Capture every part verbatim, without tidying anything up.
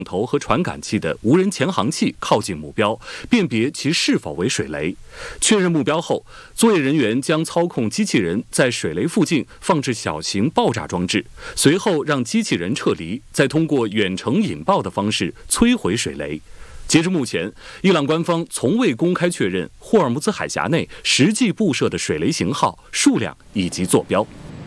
头和传感器的无人潜航器靠近目标，辨别其是否为水雷。确认目标后，作业人员将操控机器人在水雷附近放置小型爆炸装置，随后让机器人撤离，再通过远程引爆的方式摧毁水雷。截至目前，伊朗官方从未公开确认霍尔木兹海峡内实际布设的水雷型号、数量以及坐标。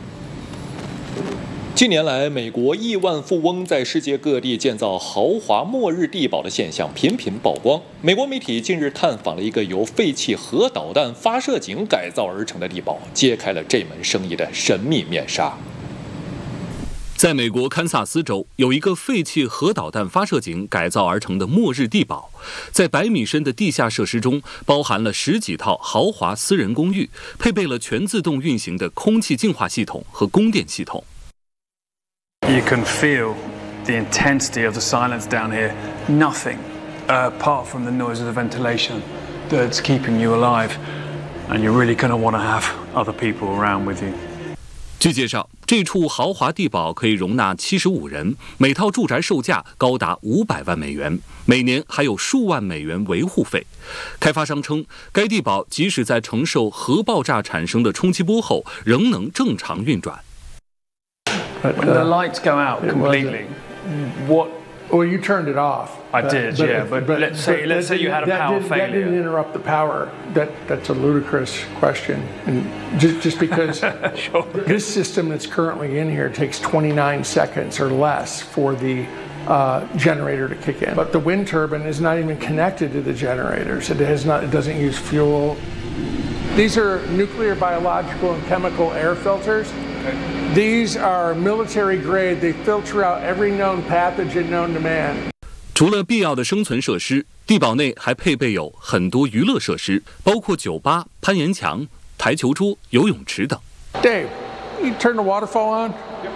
近年来，美国亿万富翁在世界各地建造豪华末日地堡的现象频频曝光。美国媒体近日探访了一个由废弃核导弹发射井改造而成的地堡，揭开了这门生意的神秘面纱。 在美国堪萨斯州，有一个废弃核导弹发射井改造而成的末日地堡，在百米深的地下设施中，包含了十几套豪华私人公寓，配备了全自动运行的空气净化系统和供电系统。 You can feel the intensity of the silence down here. Nothing, uh, apart from the noise of the ventilation, that's keeping you alive. And you're really going to want to have other people around with you. 据介绍，这处豪华地堡可以容纳七十五人，每套住宅售价高达五百万美元，每年还有数万美元维护费。开发商称，该地堡即使在承受核爆炸产生的冲击波后，仍能正常运转。 When the lights go out completely, what? Well, you turned it off. I did, but, yeah. But, but let's say but let's say you had a power that failure. That didn't interrupt the power. That that's a ludicrous question. And just just because sure. This system that's currently in here takes twenty-nine seconds or less for the uh, generator to kick in. But the wind turbine is not even connected to the generators. It has not. It doesn't use fuel. These are nuclear, biological, and chemical air filters. These are military grade. They filter out every known pathogen known to man. 除了必要的生存设施，地堡内还配备有很多娱乐设施，包括酒吧、攀岩墙、台球桌、游泳池等。 Dave, you turn the waterfall on.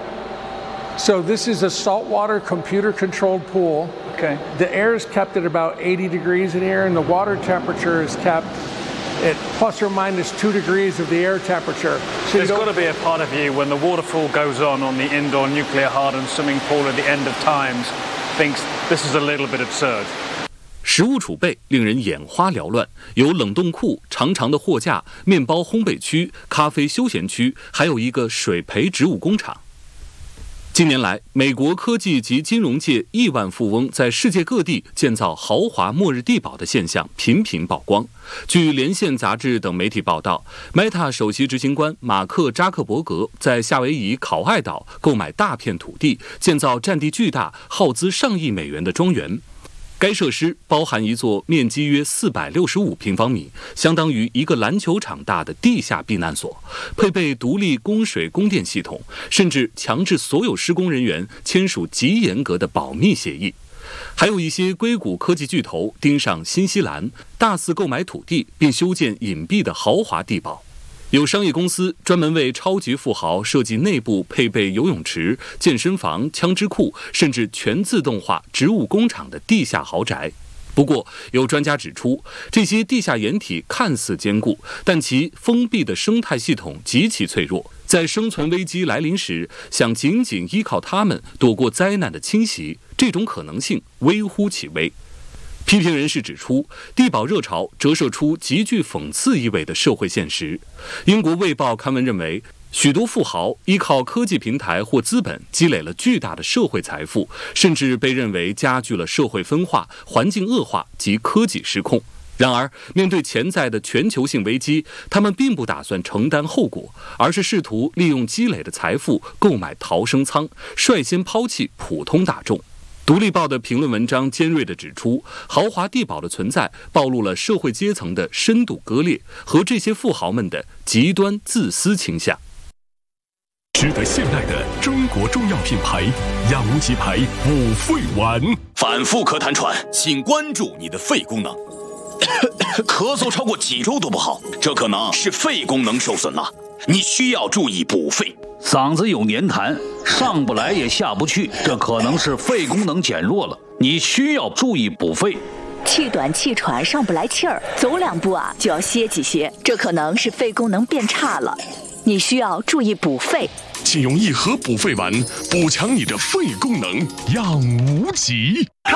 So this is a saltwater computer-controlled pool. Okay. The air is kept at about eighty degrees in here, and the water temperature is kept at plus or minus two degrees of the air temperature. So there's got to be a part of you when the waterfall goes on on the indoor nuclear hardened swimming pool at the end of times thinks this is a little bit absurd. 食物储备令人眼花缭乱，有冷冻库、长长的货架、面包烘焙区、咖啡休闲区，还有一个水培植物工厂。近年来，美国科技及金融界亿万富翁在世界各地建造豪华末日地堡的现象频频曝光。据《连线》杂志等媒体报道 ，Meta 首席执行官马克·扎克伯格在夏威夷考爱岛购买大片土地，建造占地巨大、耗资上亿美元的庄园。该设施包含一座面积约四百六十五平方米，相当于一个篮球场大的地下避难所，配备独立供水供电系统，甚至强制所有施工人员签署极严格的保密协议。还有一些硅谷科技巨头盯上新西兰，大肆购买土地并修建隐蔽的豪华地堡。有商业公司专门为超级富豪设计内部配备游泳池、健身房、枪支库，甚至全自动化植物工厂的地下豪宅。不过，有专家指出，这些地下掩体看似坚固，但其封闭的生态系统极其脆弱，在生存危机来临时，想仅仅依靠它们躲过灾难的侵袭，这种可能性微乎其微。批评人士指出，地堡热潮折射出极具讽刺意味的社会现实。英国《卫报》刊文认为，许多富豪依靠科技平台或资本积累了巨大的社会财富，甚至被认为加剧了社会分化、环境恶化及科技失控。然而，面对潜在的全球性危机，他们并不打算承担后果，而是试图利用积累的财富购买逃生舱，率先抛弃普通大众。独立报的评论文章尖锐地指出，豪华地堡的存在暴露了社会阶层的深度割裂和这些富豪们的极端自私倾向。 值得信赖的中国中药品牌养无极牌补肺丸。 反复咳痰喘，请关注你的肺功能。咳嗽超过几周都不好，这可能是肺功能受损了，你需要注意补肺。 嗓子有黏痰，上不来也下不去，这可能是肺功能减弱了，你需要注意补肺。 气短气喘，上不来气儿，走两步啊就要歇几歇，这可能是肺功能变差了，你需要注意补肺。 请用一盒补肺丸补强你的肺功能，养无极。